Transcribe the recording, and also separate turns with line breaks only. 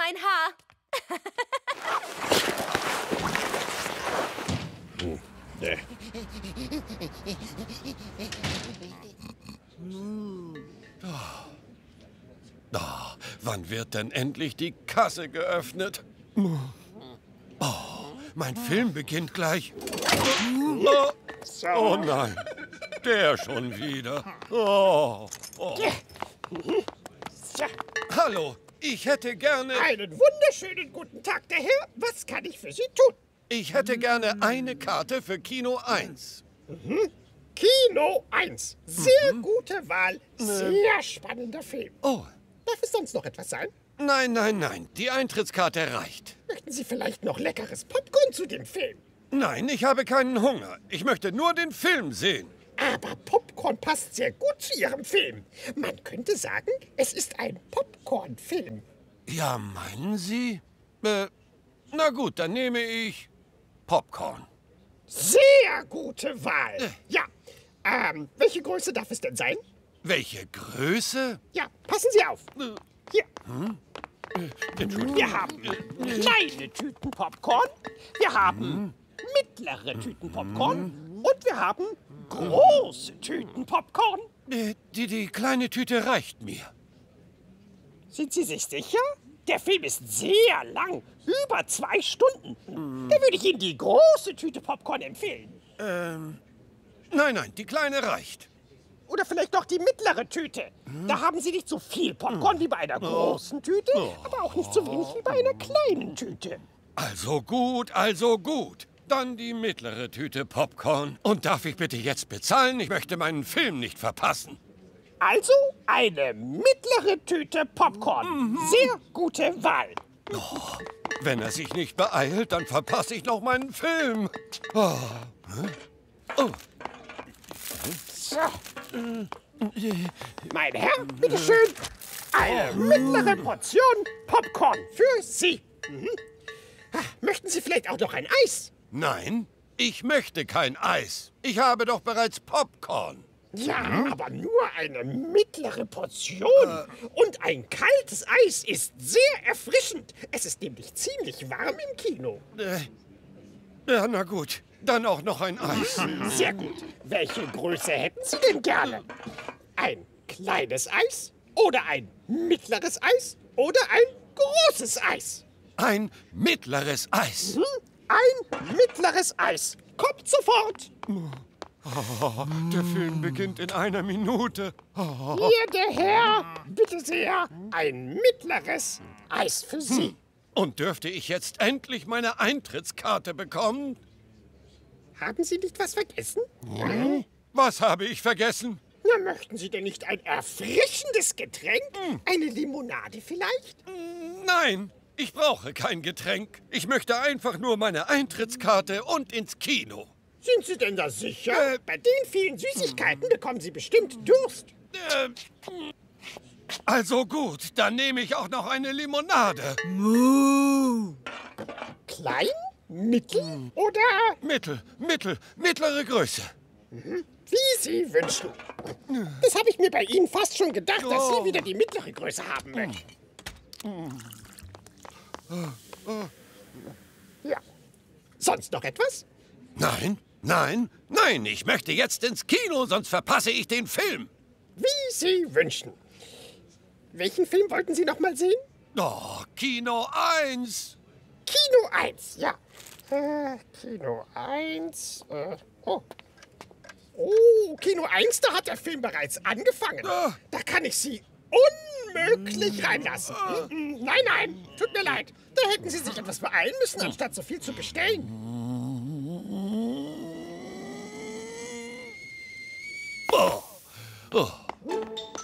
ein Haar.
Wann wird denn endlich die Kasse geöffnet? Oh, mein Film beginnt gleich. Oh nein, der schon wieder. Hallo, ich hätte gerne...
Einen wunderschönen guten Tag, der Herr. Was kann ich für Sie tun?
Ich hätte gerne eine Karte für Kino 1.
Kino 1. Sehr gute Wahl. Sehr spannender Film.
Oh,
Darf es sonst noch etwas sein?
nein, die Eintrittskarte reicht.
Möchten Sie vielleicht noch leckeres Popcorn zu dem Film?
Nein, ich habe keinen Hunger. Ich möchte nur den Film sehen.
Aber Popcorn passt sehr gut zu Ihrem Film. Man könnte sagen, es ist ein Popcorn-Film.
Ja, meinen Sie? Na gut, dann nehme ich Popcorn.
Sehr gute Wahl. Ja. Welche Größe darf es denn sein?
Welche Größe?
Ja, passen Sie auf. Hier.
Entschuldigung.
Wir haben kleine Tüten Popcorn, wir haben mittlere Tüten Popcorn und wir haben große Tüten Popcorn.
Die kleine Tüte reicht mir.
Sind Sie sich sicher? Der Film ist sehr lang, über 2 Stunden. Da würde ich Ihnen die große Tüte Popcorn empfehlen.
Nein, die kleine reicht.
Oder vielleicht doch die mittlere Tüte. Da haben Sie nicht so viel Popcorn wie bei einer großen Tüte, aber auch nicht so wenig wie bei einer kleinen Tüte.
Also gut. Dann die mittlere Tüte Popcorn. Und darf ich bitte jetzt bezahlen? Ich möchte meinen Film nicht verpassen.
Also eine mittlere Tüte Popcorn. Sehr gute Wahl.
Wenn er sich nicht beeilt, dann verpasse ich noch meinen Film.
So. Mein Herr, bitteschön. Eine mittlere Portion Popcorn für Sie. Möchten Sie vielleicht auch noch ein Eis?
Nein, ich möchte kein Eis. Ich habe doch bereits Popcorn.
Ja, aber nur eine mittlere Portion. Und ein kaltes Eis ist sehr erfrischend. Es ist nämlich ziemlich warm im Kino.
Ja, na gut. Dann auch noch ein Eis.
Sehr gut. Welche Größe hätten Sie denn gerne? Ein kleines Eis? Oder ein mittleres Eis? Oder ein großes Eis?
Ein mittleres Eis.
Ein mittleres Eis. Kommt sofort.
Der Film beginnt in 1 Minute.
Hier, der Herr. Bitte sehr. Ein mittleres Eis für Sie.
Und dürfte ich jetzt endlich meine Eintrittskarte bekommen?
Haben Sie nicht was vergessen?
Was habe ich vergessen?
Na, möchten Sie denn nicht ein erfrischendes Getränk? Eine Limonade vielleicht?
Nein, ich brauche kein Getränk. Ich möchte einfach nur meine Eintrittskarte und ins Kino.
Sind Sie denn da sicher? Bei den vielen Süßigkeiten bekommen Sie bestimmt Durst.
Also gut, dann nehme ich auch noch eine Limonade.
Klein? Mittel? Oder
Mittlere Größe.
wie Sie wünschen. Das habe ich mir bei Ihnen fast schon gedacht, dass Sie wieder die mittlere Größe haben möchten. Ja. Sonst noch etwas?
Nein, ich möchte jetzt ins Kino, sonst verpasse ich den Film.
Wie Sie wünschen. Welchen Film wollten Sie noch mal sehen?
Oh, Kino 1.
Kino 1, ja. Kino 1. Oh, Kino 1, da hat der Film bereits angefangen. Da kann ich Sie unmöglich reinlassen. Nein, tut mir leid. Da hätten Sie sich etwas beeilen müssen, anstatt so viel zu bestellen.
Oh,